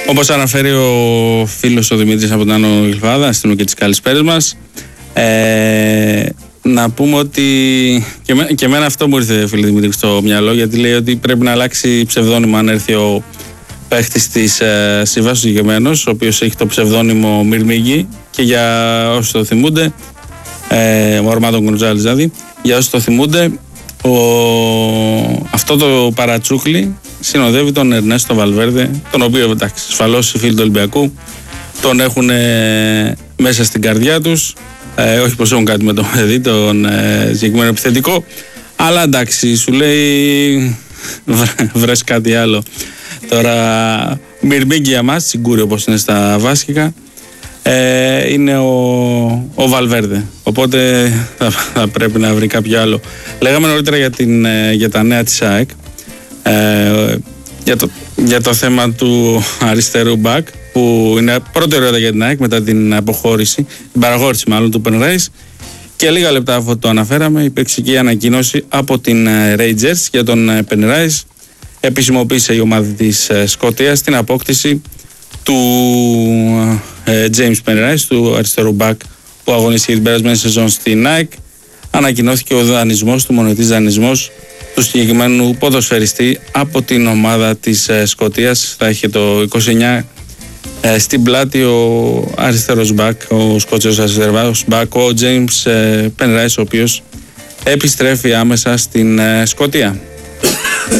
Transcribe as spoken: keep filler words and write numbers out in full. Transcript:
Όπως αναφέρει ο φίλος ο Δημήτρης από την Άνω Γλυφάδα, στείλω και τις καλησπέρες μας. Ε, να πούμε ότι και, με, και εμένα αυτό μου ήρθε, φίλε Δημήτρη, στο μυαλό, γιατί λέει ότι πρέπει να αλλάξει ψευδόνυμο αν έρθει ο παίχτης της ε, Σύβας, ο συγκεκριμένος, ο οποίος έχει το ψευδόνυμο Μυρμήγκη, και για όσοι το θυμούνται, ε, ο Αρμάντο Γκοντζάλης δηλαδή, για όσοι το θυμούνται, ο, αυτό το παρατσούκλι συνοδεύει τον Ερνέστο Βαλβέρδε, τον οποίο, εντάξει, ασφαλώς οι φίλοι του Ολυμπιακού τον έχουν ε, μέσα στην καρδιά τους. Ε, όχι πως έχουν κάτι με το παιδί, τον ε, συγκεκριμένο επιθετικό, αλλά εντάξει, σου λέει βρες κάτι άλλο. Τώρα Μυρμήγκη για μας, Τσιγκούρι όπως είναι στα βάσκικα, ε, είναι ο, ο Βαλβέρδε, οπότε θα, θα πρέπει να βρει κάποιο άλλο. Λέγαμε νωρίτερα για, την, για τα νέα της ΑΕΚ, ε, για, το, για το θέμα του αριστερού μπακ, που είναι προτεραιότητα για την ΑΕΚ μετά την αποχώρηση, την παραχώρηση μάλλον του Penrice. Και λίγα λεπτά αφού το αναφέραμε, υπήρξε και η ανακοίνωση από την Rangers για τον Penrice. Επισημοποίησε η ομάδα της Σκωτίας την απόκτηση του James Penrice, του αριστερού μπακ που αγωνίστηκε την περασμένη σεζόν στην ΑΕΚ. Ανακοινώθηκε ο δανεισμός του, μονοετής δανεισμός του συγκεκριμένου ποδοσφαιριστή από την ομάδα της Σκωτίας. Θα έχει το είκοσι εννιά Ε, στην πλάτη ο αριστερός μπακ, ο Σκοτσέος αριστερός μπακ, ο James ε, Penrice, ο οποίος επιστρέφει άμεσα στην ε, Σκωτία.